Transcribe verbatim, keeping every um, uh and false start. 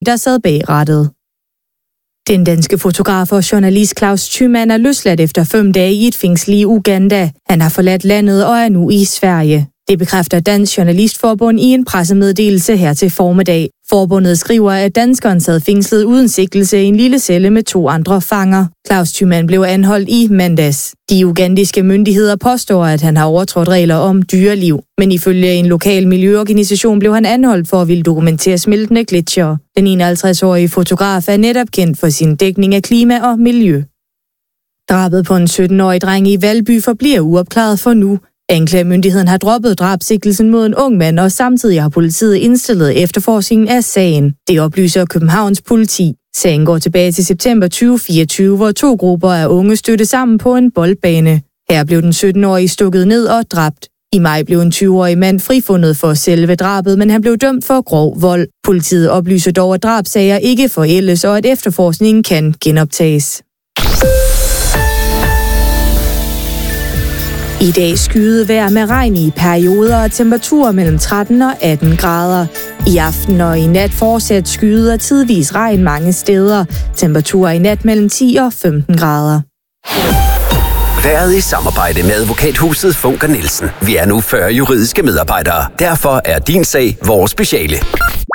der sad bag rattet. Den danske fotograf og journalist Claus Thymann er løsladt efter fem dage i et fængsel i Uganda. Han har forladt landet og er nu i Sverige. Det bekræfter Dansk Journalistforbund i en pressemeddelelse her til formiddag. Forbundet skriver, at danskeren sad fængslet uden sigtelse i en lille celle med to andre fanger. Claus Thymann blev anholdt i mandags. De ugandiske myndigheder påstår, at han har overtrådt regler om dyreliv. Men ifølge en lokal miljøorganisation blev han anholdt for at ville dokumentere smeltende gletsjere. Den enoghalvtreds-årige fotograf er netop kendt for sin dækning af klima og miljø. Drabet på en sytten-årig dreng i Valby forbliver uopklaret for nu. Anklagemyndigheden har droppet drabsigtelsen mod en ung mand, og samtidig har politiet indstillet efterforskningen af sagen. Det oplyser Københavns politi. Sagen går tilbage til september tyve fireogtyve, hvor to grupper af unge stødte sammen på en boldbane. Her blev den sytten-årige stukket ned og dræbt. I maj blev en tyve-årig mand frifundet for selve drabet, men han blev dømt for grov vold. Politiet oplyser dog, at drabssager ikke forældes, og at efterforskningen kan genoptages. I dag skyet vejr med regn i perioder og temperaturer mellem tretten og atten grader. I aften og i nat fortsat skyet og tidvis regn mange steder. Temperaturer i nat mellem ti og femten grader. Været i samarbejde med advokathuset Funker Nielsen. Vi er nu fyrre juridiske medarbejdere. Derfor er din sag vores speciale.